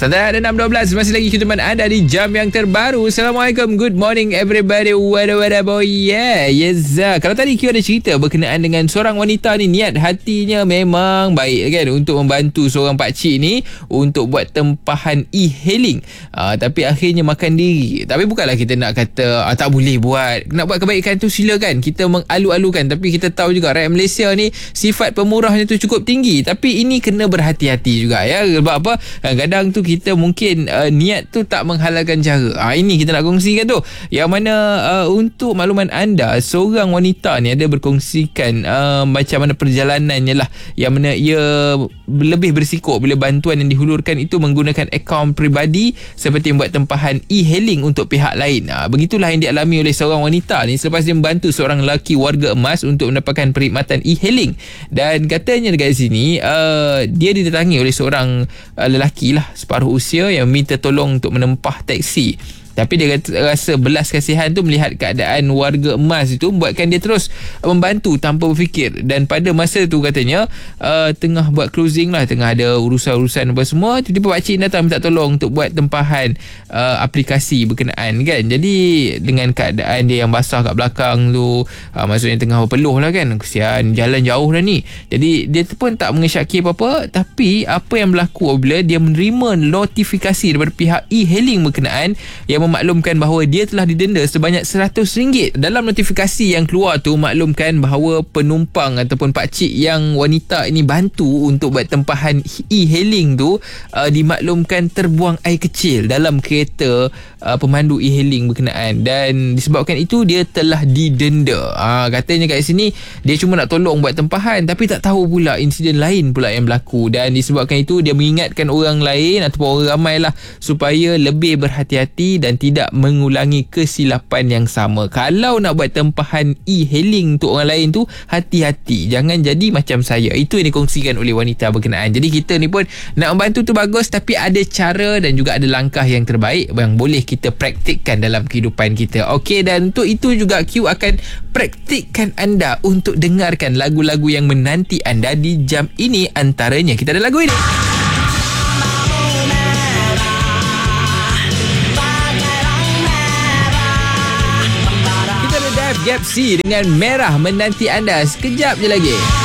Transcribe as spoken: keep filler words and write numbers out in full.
Santai ada enam dua belas. Masih lagi kita teman anda di jam yang terbaru. Assalamualaikum. Good morning everybody. Wada wada boy. Yeah. Yes. Kalau tadi Q ada cerita berkenaan dengan seorang wanita ni, niat hatinya memang baik kan untuk membantu seorang pakcik ni untuk buat tempahan e-hailing. Uh, tapi akhirnya makan diri. Tapi bukanlah kita nak kata ah, tak boleh buat. Nak buat kebaikan tu silakan. Kita mengalu-alukan. Tapi kita tahu juga rakyat Malaysia ni sifat pemurahnya tu cukup tinggi. Tapi ini kena berhati-hati juga ya. Sebab apa? Kadang-kadang tu kita mungkin uh, niat tu tak menghalalkan cara. Ah, ini kita nak kongsikan tu. Yang mana uh, untuk makluman anda, seorang wanita ni ada berkongsikan uh, macam mana perjalanannya lah. Yang mana ia lebih bersikup bila bantuan yang dihulurkan itu menggunakan akaun peribadi seperti membuat tempahan e-hailing untuk pihak lain. Ah, begitulah yang dialami oleh seorang wanita ni selepas dia membantu seorang lelaki warga emas untuk mendapatkan perkhidmatan e-hailing. Dan katanya dekat sini uh, dia didatangi oleh seorang uh, lelaki lah separuh usia yang minta tolong untuk menempah teksi. Tapi dia rasa belas kasihan tu melihat keadaan warga emas itu membuatkan dia terus membantu tanpa berfikir. Dan pada masa tu katanya uh, tengah buat closing lah, tengah ada urusan-urusan apa semua, tiba-tiba pakcik datang minta tolong untuk buat tempahan uh, aplikasi berkenaan kan. Jadi dengan keadaan dia yang basah kat belakang tu, uh, maksudnya tengah berpeluh lah kan, kesian jalan jauh dah ni. Jadi dia pun tak mengesyaki apa-apa. Tapi apa yang berlaku apabila dia menerima notifikasi daripada pihak e-hailing berkenaan yang memaklumkan bahawa dia telah didenda sebanyak seratus ringgit. Dalam notifikasi yang keluar tu maklumkan bahawa penumpang ataupun pakcik yang wanita ini bantu untuk buat tempahan e-hailing tu uh, dimaklumkan terbuang air kecil dalam kereta uh, pemandu e-hailing berkenaan, dan disebabkan itu dia telah didenda. Uh, katanya kat sini dia cuma nak tolong buat tempahan tapi tak tahu pula insiden lain pula yang berlaku, dan disebabkan itu dia mengingatkan orang lain ataupun orang ramai lah supaya lebih berhati-hati dan tidak mengulangi kesilapan yang sama. Kalau nak buat tempahan e-hailing untuk orang lain tu, hati-hati, jangan jadi macam saya. Itu yang dikongsikan oleh wanita berkenaan. Jadi kita ni pun nak membantu tu bagus, tapi ada cara dan juga ada langkah yang terbaik yang boleh kita praktikkan dalam kehidupan kita. Okey, dan untuk itu juga Q akan praktikkan anda untuk dengarkan lagu-lagu yang menanti anda di jam ini. Antaranya kita ada lagu ini. Gap C dengan Merah menanti anda sekejap je lagi.